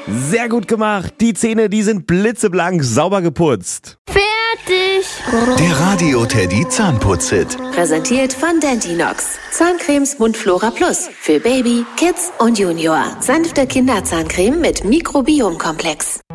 Sehr gut gemacht. Die Zähne, die sind blitzeblank, sauber geputzt. Fertig. Der Radio-Teddy Zahnputz-Hit. Präsentiert von Dentinox. Zahncremes Mundflora Plus. Für Baby, Kids und Junior. Sanfte Kinderzahncreme mit Mikrobiomkomplex.